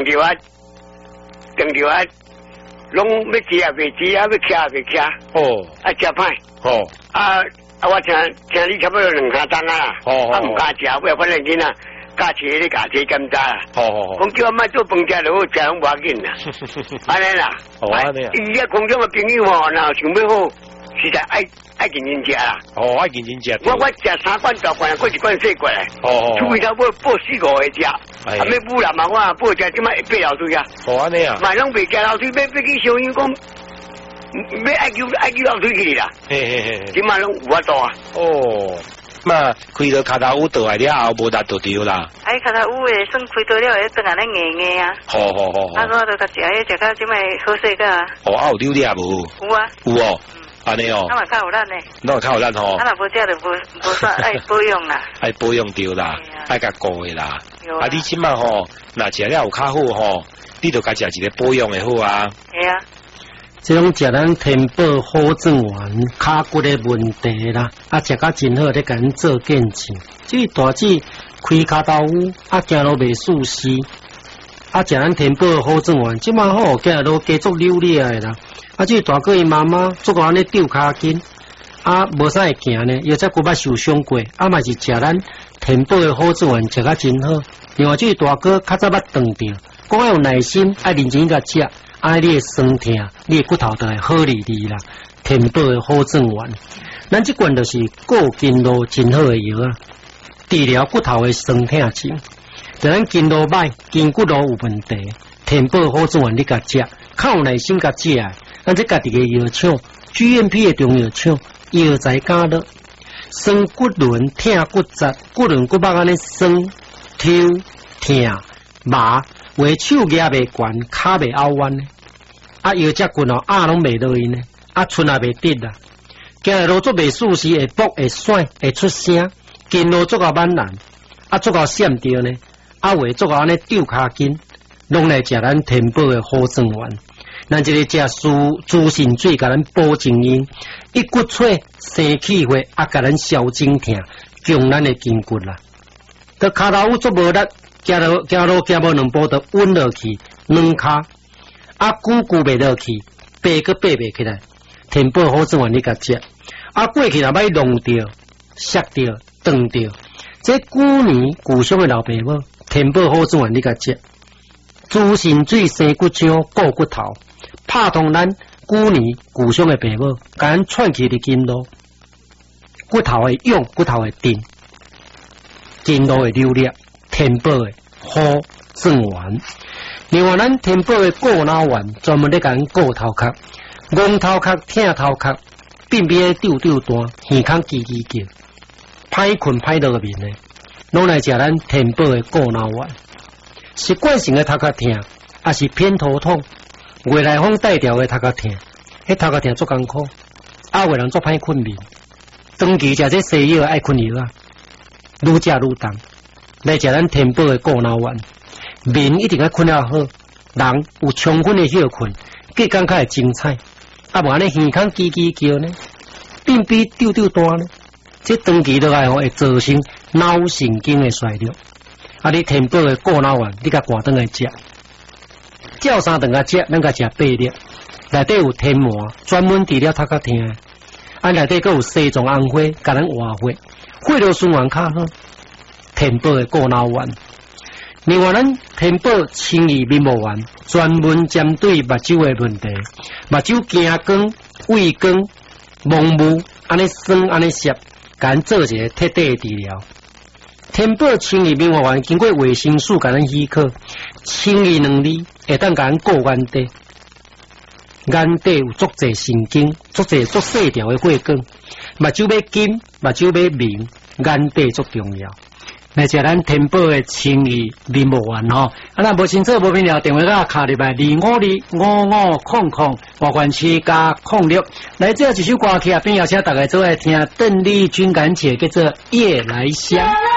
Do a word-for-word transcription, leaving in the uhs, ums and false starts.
对啊，等对啊，拢要吃也未吃，要吃也未吃。哦，啊，吃歹。哦，啊啊，我听听你差不多两下钟啊。哦啊，唔加吃，我反正囡仔加吃你加吃甘蔗。哦哦。讲叫我买做饭食就好，食拢无要紧啦。安尼啦。哦，安尼啊。伊个空中嘅朋友吼，然后想要好，实在爱。爱认真食啦，哦，爱认真食。我我食三罐大罐，过一罐小罐嘞。哦，除非他要报四五个食，啊，要补啦嘛，我报食即摆八老水啊。哦，安尼啊。嘛拢未食老水，要要去小院讲，要爱求爱求老水去啦。嘿嘿嘿。即摆拢有法度啊。哦， 嘛开到卡达乌倒来了后，无力就对啦。 哎，卡达乌诶，算开到了，会转来咧硬硬啊。好好好。啊，我都甲食，迄食到即摆好势个啊。 哦，啊有溜粒无？ 有啊。 有哦。安尼哦， 那嘛较有咱呢， 那嘛较有咱吼。 啊，若无食就无无算爱保养啦， 爱保养对啦，爱甲顾的啦。啊，你即摆吼，若食了有较好吼，你就甲食一个保养的好啊。 系啊， 这种食咱天宝好正丸骹骨的问题啦，啊，食甲真好，咧甲咱做见证。即大姊开骹豆腐，啊，行路袂舒适，啊，食咱天宝好正丸，即摆好，行路加足溜力的啦。啊，这大哥伊妈妈做个安尼吊骹筋，啊，无啥会行呢，又再骨捌受伤过，啊嘛是食咱天宝的好正丸食甲真好。另外，这大哥较早捌断掉，讲要有耐心，爱认真甲食，啊，你的酸痛，你的骨头就会好哩哩啦。天宝的好正丸，咱这罐就是固筋路真好的药啊，治疗骨头的酸痛症。就咱筋路歹、筋骨路有问题，天宝好正丸你甲食，较有耐心甲食。咱这家己嘅药厂 ，G M P 嘅中药厂，药材加乐，酸骨轮、痛骨折、骨轮骨肉安尼酸、抽、痛、麻，为手举袂悬，骹袂拗弯呢。啊，药只棍哦，压拢袂落去呢，啊，寸也袂直啦。行路做袂舒适，会搏会甩，会出声，筋路做到蛮难，啊，做到闪着呢，啊，会做到安尼吊骹筋，拢来食咱天宝嘅好正丸。咱这个食苏猪腎水，甲咱补精英，一骨脆生气血，啊，甲咱消肿痛，强咱的筋骨啦。到骹头做无力，行路行路行无两步，就稳落去，软骹，啊，久久袂落去，爬个爬袂起来。天宝好正丸你甲食，啊，过去若歹弄着、摔着、断着，这古年旧伤的老爸母，天宝好正丸你甲食，猪腎水生骨浆，固骨头。拍通咱古年旧伤的爸母，甲咱串起的筋路，骨头会用，骨头会定，筋路会溜力，天宝的好正丸。另外，咱天宝的固脑丸专门咧甲咱固头壳，戆头壳、疼头壳，并别丢丢单，耳孔叽叽叫，歹困歹落面的，拢来食咱天宝的固脑丸。习惯性的头壳疼，还是偏头痛。外来风带调的头壳疼，迄头壳疼足艰苦，啊，有人足歹困眠。长期食这西药爱困药啊，愈食愈重。来食咱天宝的固脑丸，眠一定要困了好，人有充分的休困，计感较会精彩。啊，无安尼耳孔叽叽叫呢，并比丢丢单呢，这长期落来吼会造成脑神经的衰弱。啊，你天宝的固脑丸，你甲挂顿来食。照三顿啊食，咱甲食八粒，内底有天麻，专门治疗头壳疼的。啊，内底佫有西藏红花，甲咱活血，血流循环较好。天宝的固脑丸，另外咱天宝清怡面膜丸，专门针对目睭的问题，目睭惊光、畏光、蒙雾，安尼酸安尼涩，甲咱做一个彻底的治疗。天宝清怡面膜丸经过卫生署甲咱许可，清怡两字会当甲咱顾眼底，眼底有足侪神经，足侪足细条的血管，目睭要金，目睭要明，眼底足重要。来食咱天宝的清怡面膜丸吼，啊，咱无清楚无明了，电话卡卡入来二五二五五空空，华冠七加空六。来，这一首歌曲啊，边邀请大家做来听邓丽君感写，叫做《夜来香》。